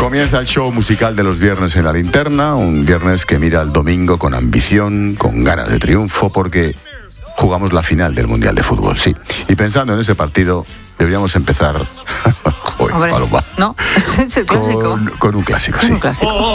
Comienza el show musical de los viernes en la linterna, un viernes que mira al domingo con ambición, con ganas de triunfo, porque jugamos la final del Mundial de Fútbol, sí. Y pensando en ese partido, deberíamos empezar Hombre, Paloma, ¿no? Es el clásico. con un clásico, sí. Un clásico.